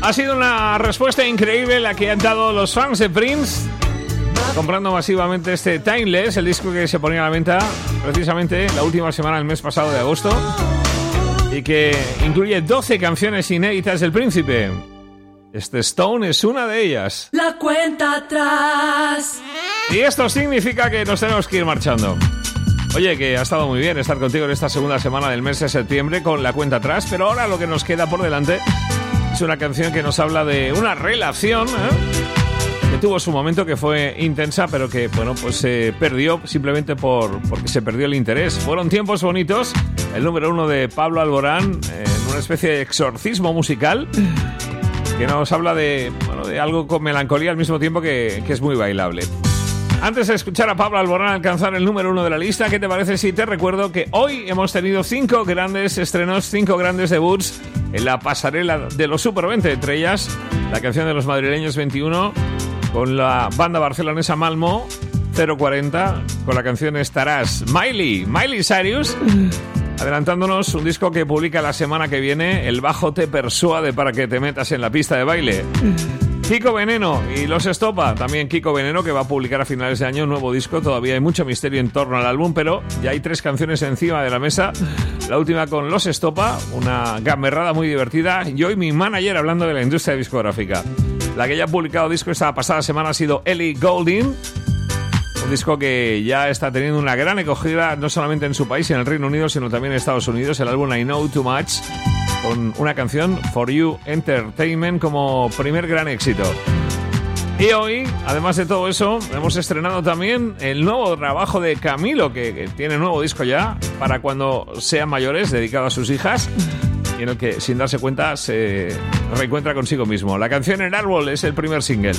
Ha sido una respuesta increíble la que han dado los fans de Prince, comprando masivamente este Timeless, el disco que se ponía a la venta precisamente la última semana del mes pasado de agosto y que incluye 12 canciones inéditas del Príncipe. Este Stone es una de ellas. La cuenta atrás. Y esto significa que nos tenemos que ir marchando. Oye, que ha estado muy bien estar contigo en esta segunda semana del mes de septiembre con la cuenta atrás, pero ahora lo que nos queda por delante es una canción que nos habla de una relación que tuvo su momento, que fue intensa, pero que, bueno, pues se perdió simplemente porque se perdió el interés. Fueron tiempos bonitos, el número 1 de Pablo Alborán, en una especie de exorcismo musical que nos habla de algo con melancolía al mismo tiempo que es muy bailable. Antes de escuchar a Pablo Alborán alcanzar el número 1 de la lista, ¿qué te parece si te recuerdo que hoy hemos tenido 5 grandes estrenos, 5 grandes debuts en la pasarela de los Super 20? Entre ellas, la canción de los madrileños 21, con la banda barcelonesa Malmo 040, con la canción Estarás. Miley Cyrus, adelantándonos un disco que publica la semana que viene, El bajo te persuade para que te metas en la pista de baile. Kiko Veneno y Los Estopa, también Kiko Veneno, que va a publicar a finales de año un nuevo disco. Todavía hay mucho misterio en torno al álbum, pero ya hay 3 canciones encima de la mesa. La última con Los Estopa, una gamberrada muy divertida. Y hoy mi manager hablando de la industria discográfica. La que ya ha publicado disco esta pasada semana ha sido Ellie Goulding. Un disco que ya está teniendo una gran acogida, no solamente en su país y en el Reino Unido, sino también en Estados Unidos. El álbum I Know Too Much, con una canción, For You Entertainment, como primer gran éxito. Y hoy, además de todo eso, hemos estrenado también el nuevo trabajo de Camilo, que tiene nuevo disco ya, para cuando sean mayores, dedicado a sus hijas, y en el que, sin darse cuenta, se reencuentra consigo mismo. La canción El Árbol es el primer single.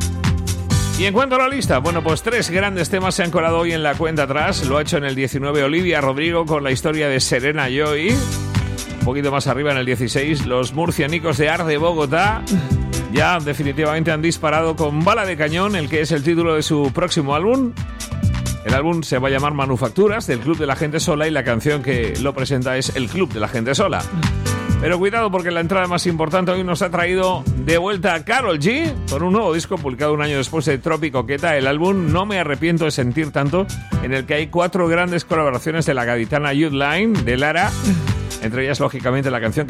Y en cuanto a la lista, bueno, pues 3 grandes temas se han colado hoy en la cuenta atrás. Lo ha hecho en el 19 Olivia Rodrigo con la historia de Serena Joy. Un poquito más arriba en el 16, los murcianicos de Arde Bogotá ya definitivamente han disparado con Bala de Cañón, el que es el título de su próximo álbum. El álbum se va a llamar Manufacturas, del Club de la Gente Sola, y la canción que lo presenta es El Club de la Gente Sola. Pero cuidado, porque la entrada más importante hoy nos ha traído de vuelta a Karol G con un nuevo disco publicado un año después de Tropi Coqueta, el álbum No me arrepiento de sentir tanto, en el que hay 4 grandes colaboraciones de la gaditana Youth Line, de Lara, entre ellas lógicamente la canción